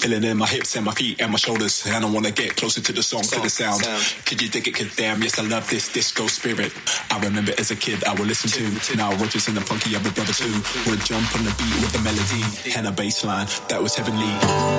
Feeling in my hips and my feet and my shoulders. And I wanna get closer to the song, to the sound. Could you dig it? Cause damn, yes, I love this disco spirit. I remember as a kid I would listen to. Now Rogers and the Funky other brother too would jump on the beat with the melody and a bass line that was heavenly.